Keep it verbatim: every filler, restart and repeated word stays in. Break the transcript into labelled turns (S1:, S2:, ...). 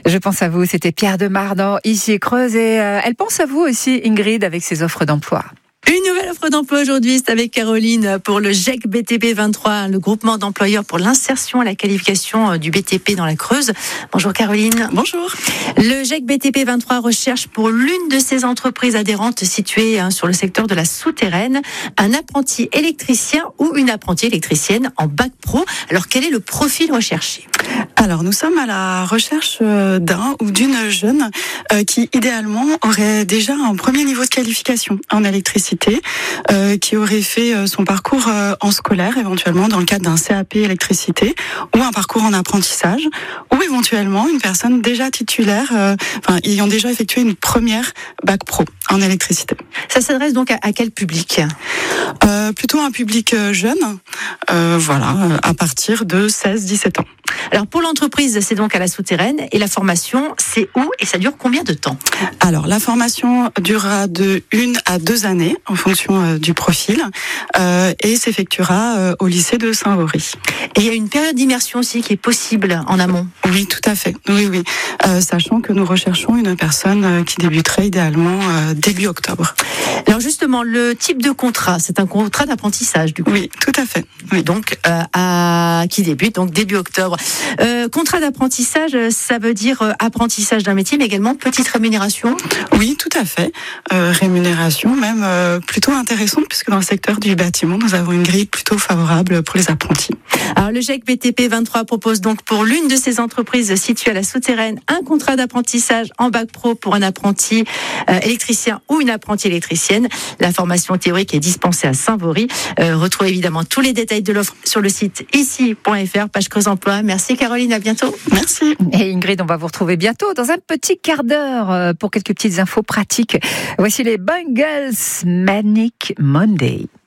S1: Je pense à vous, c'était Pierre de Mardan, ici Creuse, et euh, elle pense à vous aussi, Ingrid, avec ses offres d'emploi.
S2: Une nouvelle offre d'emploi aujourd'hui, c'est avec Caroline pour le G E C B T P vingt-trois, le groupement d'employeurs pour l'insertion et la qualification du B T P dans la Creuse. Bonjour Caroline.
S3: Bonjour.
S2: Le G E C B T P vingt-trois recherche pour l'une de ses entreprises adhérentes situées sur le secteur de la souterraine un apprenti électricien ou une apprentie électricienne en bac pro. Alors quel est le profil recherché ?
S3: Alors nous sommes à la recherche d'un ou d'une jeune qui idéalement aurait déjà un premier niveau de qualification en électricité. Euh, qui aurait fait euh, son parcours euh, en scolaire, éventuellement dans le cadre d'un C A P électricité, ou un parcours en apprentissage, ou éventuellement une personne déjà titulaire, euh, enfin ayant déjà effectué une première bac pro en électricité.
S2: Ça s'adresse donc à, à quel public ?
S3: euh, Plutôt un public jeune, euh, voilà, à partir de seize dix-sept ans.
S2: Alors pour l'entreprise, c'est donc à la souterraine, et la formation, c'est où et ça dure combien de temps ?
S3: Alors la formation durera de une à deux années en fonction euh, du profil euh, et s'effectuera euh, au lycée de Saint-Vaury.
S2: Et il y a une période d'immersion aussi qui est possible en amont.
S3: Oui, tout à fait. Oui, oui. Euh, sachant que nous recherchons une personne euh, qui débuterait idéalement euh, début octobre.
S2: Alors justement, le type de contrat, c'est un contrat d'apprentissage du coup.
S3: Oui, tout à fait. Oui.
S2: Donc euh, à qui débute donc début octobre. Euh, contrat d'apprentissage, ça veut dire euh, apprentissage d'un métier, mais également petite rémunération.
S3: Oui, tout à fait. Euh, rémunération même euh, plutôt intéressante puisque dans le secteur du bâtiment, nous avons une grille plutôt favorable pour les apprentis.
S2: Alors le G E C B T P vingt-trois propose donc pour l'une de ces entreprises situées à la souterraine un contrat d'apprentissage en bac pro pour un apprenti euh, électricien ou une apprentie électricienne. La formation théorique est dispensée à Saint-Vaury. Euh, retrouvez évidemment tous les détails de l'offre sur le site ici point f r, page Creuse Emploi. Merci Caroline, à bientôt.
S3: Merci.
S1: Et Ingrid, on va vous retrouver bientôt dans un petit quart d'heure pour quelques petites infos pratiques. Voici les Bungles Manic Monday.